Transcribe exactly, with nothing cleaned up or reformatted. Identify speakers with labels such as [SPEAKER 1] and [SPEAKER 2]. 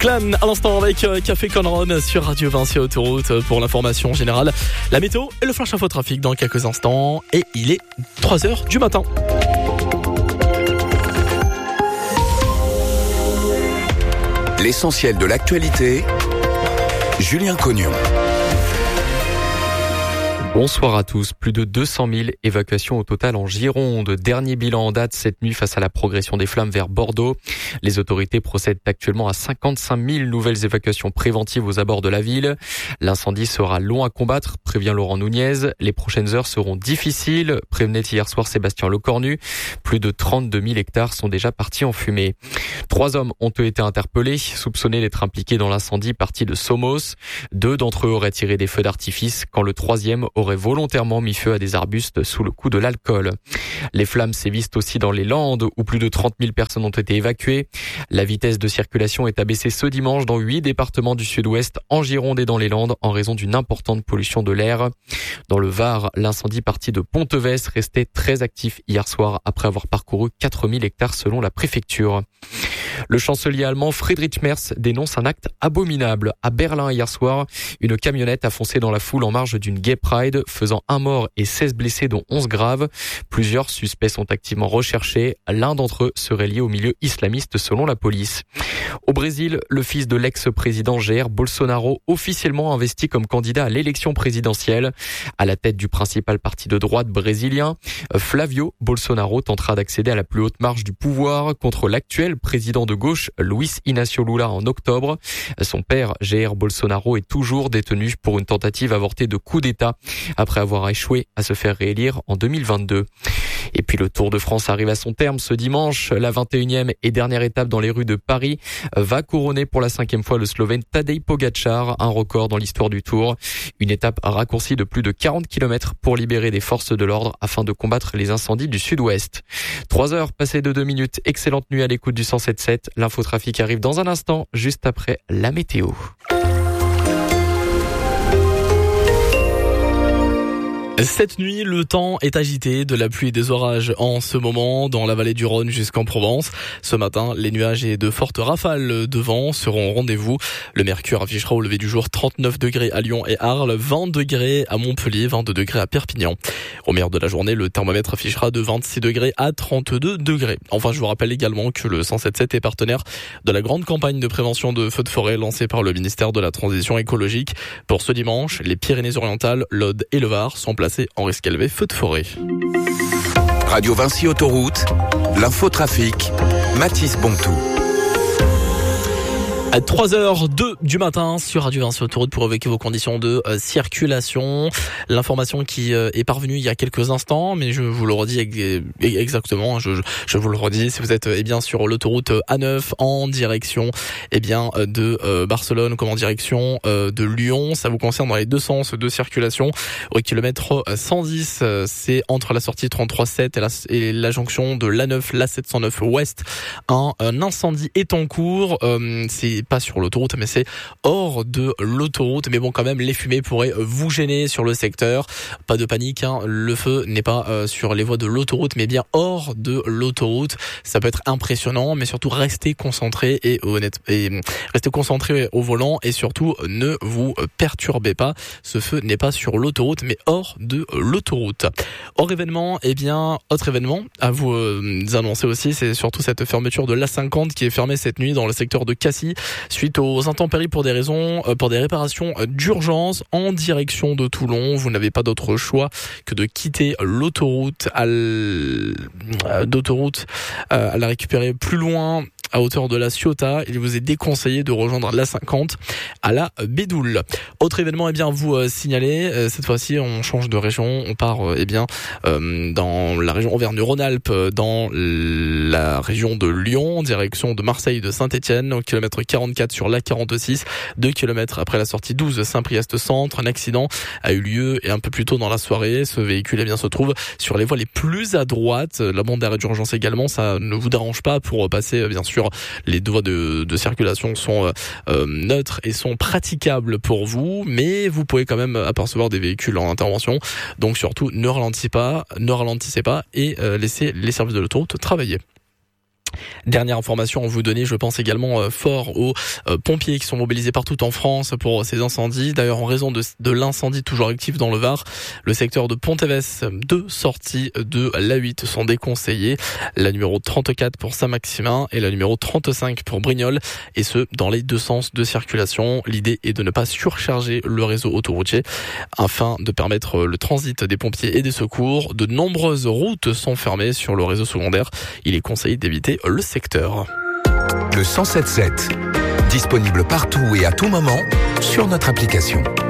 [SPEAKER 1] Clan à l'instant avec Café Conron sur Radio Vinci Autoroute pour l'information générale. La météo et le flash info trafic dans quelques instants. Et il est trois heures du matin.
[SPEAKER 2] L'essentiel de l'actualité, Julien Cognon.
[SPEAKER 3] Bonsoir à tous. Plus de deux cent mille évacuations au total en Gironde. Dernier bilan en date cette nuit face à la progression des flammes vers Bordeaux. Les autorités procèdent actuellement à cinquante-cinq mille nouvelles évacuations préventives aux abords de la ville. L'incendie sera long à combattre, prévient Laurent Nunez. Les prochaines heures seront difficiles, prévenait hier soir Sébastien Lecornu. Plus de trente-deux mille hectares sont déjà partis en fumée. Trois hommes ont été interpellés, soupçonnés d'être impliqués dans l'incendie parti de Somos. Deux d'entre eux auraient tiré des feux d'artifice, quand le troisième aurait volontairement mis feu à des arbustes sous le coup de l'alcool. Les flammes sévissent aussi dans les Landes, où plus de trente mille personnes ont été évacuées. La vitesse de circulation est abaissée ce dimanche dans huit départements du sud-ouest, en Gironde et dans les Landes, en raison d'une importante pollution de l'air. Dans le Var, l'incendie parti de Pontevès restait très actif hier soir, après avoir parcouru quatre mille hectares selon la préfecture. Le chancelier allemand Friedrich Merz dénonce un acte abominable. À Berlin hier soir, une camionnette a foncé dans la foule en marge d'une Gay Pride, faisant un mort et seize blessés, dont onze graves. Plusieurs suspects sont activement recherchés. L'un d'entre eux serait lié au milieu islamiste selon la police. Au Brésil, le fils de l'ex-président Jair Bolsonaro, officiellement investi comme candidat à l'élection présidentielle. À la tête du principal parti de droite brésilien, Flavio Bolsonaro tentera d'accéder à la plus haute marche du pouvoir contre l'actuel président de gauche, Luis Inácio Lula, en octobre. Son père, Jair Bolsonaro, est toujours détenu pour une tentative avortée de coup d'État après avoir échoué à se faire réélire en deux mille vingt-deux. Et puis le Tour de France arrive à son terme ce dimanche. La vingt et unième et dernière étape dans les rues de Paris va couronner pour la cinquième fois le Slovène Tadej Pogačar, un record dans l'histoire du Tour. Une étape raccourcie de plus de quarante kilomètres pour libérer des forces de l'ordre afin de combattre les incendies du sud-ouest. Trois heures passées de deux minutes. Excellente nuit à l'écoute du cent sept virgule sept. L'infotrafic arrive dans un instant, juste après la météo.
[SPEAKER 1] Cette nuit, le temps est agité, de la pluie et des orages en ce moment dans la vallée du Rhône jusqu'en Provence. Ce matin, les nuages et de fortes rafales de vent seront au rendez-vous. Le mercure affichera au lever du jour trente-neuf degrés à Lyon et Arles, vingt degrés à Montpellier, vingt-deux degrés à Perpignan. Au meilleur de la journée, le thermomètre affichera de vingt-six degrés à trente-deux degrés. Enfin, je vous rappelle également que le cent sept virgule sept est partenaire de la grande campagne de prévention de feux de forêt lancée par le ministère de la Transition écologique. Pour ce dimanche, les Pyrénées-Orientales, l'Aude et le Var sont placés en risque élevé feu de forêt.
[SPEAKER 2] Radio Vinci Autoroute, l'infotrafic, Mathis Bontou.
[SPEAKER 1] À trois heures deux du matin sur Radio Vinci Autoroute pour évoquer vos conditions de euh, circulation. L'information qui euh, est parvenue il y a quelques instants, mais je vous le redis ex- exactement, je, je, je vous le redis, si vous êtes eh bien sur l'autoroute A neuf en direction eh bien de euh, Barcelone comme en direction euh, de Lyon, ça vous concerne dans les deux sens de circulation. Au kilomètre cent dix, euh, c'est entre la sortie trente-trois sept et la, et la jonction de l'A neuf, l'A sept cent neuf ouest. Un, un incendie est en cours, euh, c'est pas sur l'autoroute, mais c'est hors de l'autoroute. Mais bon, quand même, les fumées pourraient vous gêner sur le secteur. Pas de panique, hein. Le feu n'est pas euh, sur les voies de l'autoroute, mais bien hors de l'autoroute. Ça peut être impressionnant, mais surtout restez concentrés et honnête et restez concentrés au volant et surtout ne vous perturbez pas. Ce feu n'est pas sur l'autoroute, mais hors de l'autoroute. Hors événement, eh bien, autre événement à vous euh, annoncer aussi, c'est surtout cette fermeture de l'A cinquante qui est fermée cette nuit dans le secteur de Cassis. Suite aux intempéries pour des raisons, euh, pour des réparations d'urgence en direction de Toulon. Vous n'avez pas d'autre choix que de quitter l'autoroute, à l... euh, d'autoroute, euh, à la récupérer plus loin, à hauteur de la Ciotat. Il vous est déconseillé de rejoindre l'A cinquante à la Bédoule. Autre événement, eh bien, vous euh, signalez, euh, cette fois-ci, on change de région. On part, euh, eh bien, euh, dans la région Auvergne-Rhône-Alpes, dans la région de Lyon, direction de Marseille, de Saint-Étienne, au kilomètre quarante-quatre sur l'A quarante-six, deux kilomètres après la sortie douze de Saint-Priest-Centre. Un accident a eu lieu et un peu plus tôt dans la soirée. Ce véhicule, eh bien, se trouve sur les voies les plus à droite. La bande d'arrêt d'urgence également, ça ne vous dérange pas pour passer, bien sûr. Les deux voies de, de circulation sont euh, neutres et sont praticables pour vous, mais vous pouvez quand même apercevoir des véhicules en intervention. Donc surtout, ne ralentissez pas, ne ralentissez pas et euh, laissez les services de l'autoroute travailler. Dernière information à vous donner, je pense également fort aux pompiers qui sont mobilisés partout en France pour ces incendies. D'ailleurs, en raison de, de l'incendie toujours actif dans le Var, le secteur de Pontévès, deux sorties de l'A huit sont déconseillées. La numéro trente-quatre pour Saint-Maximin et la numéro trente-cinq pour Brignoles, et ce, dans les deux sens de circulation. L'idée est de ne pas surcharger le réseau autoroutier afin de permettre le transit des pompiers et des secours. De nombreuses routes sont fermées sur le réseau secondaire. Il est conseillé d'éviter le secteur.
[SPEAKER 2] Le cent sept sept, disponible partout et à tout moment sur notre application.